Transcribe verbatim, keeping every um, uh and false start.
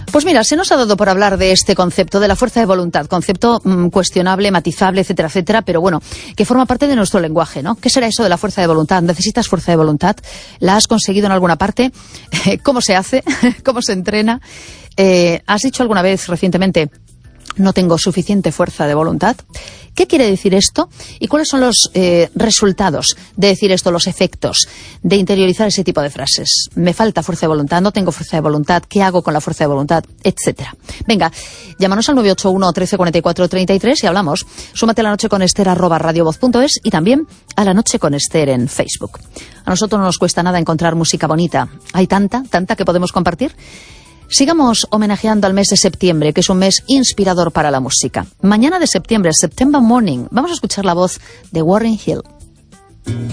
Pues mira, se nos ha dado por hablar de este concepto, de la fuerza de voluntad, concepto mmm, cuestionable, matizable, etcétera, etcétera, pero bueno, que forma parte de nuestro lenguaje, ¿no? ¿Qué será eso de la fuerza de voluntad? ¿Necesitas fuerza de voluntad? ¿La has conseguido en alguna parte? ¿Cómo se hace? ¿Cómo se entrena? Eh, ¿Has dicho alguna vez recientemente, no tengo suficiente fuerza de voluntad? ¿Qué quiere decir esto? ¿Y cuáles son los eh, resultados de decir esto, los efectos de interiorizar ese tipo de frases? Me falta fuerza de voluntad, no tengo fuerza de voluntad, ¿qué hago con la fuerza de voluntad? Etcétera. Venga, llámanos al nueve ocho uno, trece, cuarenta y cuatro, treinta y tres y hablamos. Súmate a La Noche con Ester arroba radiovoz punto es y también a La Noche con Ester en Facebook. A nosotros no nos cuesta nada encontrar música bonita. Hay tanta, tanta que podemos compartir. Sigamos homenajeando al mes de septiembre, que es un mes inspirador para la música. Mañana de septiembre, September Morning, vamos a escuchar la voz de Warren Hill.